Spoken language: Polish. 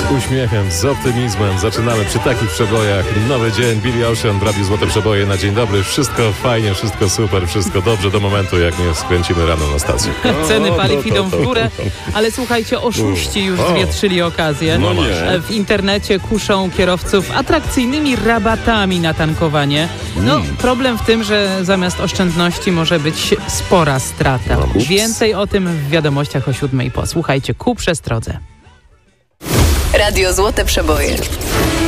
uśmiechem, z optymizmem zaczynamy przy takich przebojach. Nowy dzień, Billy Ocean w Radiu Złote Przeboje na dzień dobry. Wszystko fajnie, wszystko super, wszystko dobrze do momentu, jak nie skręcimy rano na stację. Ceny paliw idą w górę, ale słuchajcie, oszuści już zwietrzyli okazję. No nie. W internecie kuszą kierowców atrakcyjnymi rabatami na tankowanie. No, problem w tym, że zamiast oszczędności może być spora strata. Więcej o tym w wiadomościach o 7:00 po. Słuchajcie, ku przestrodze. Radio Złote Przeboje.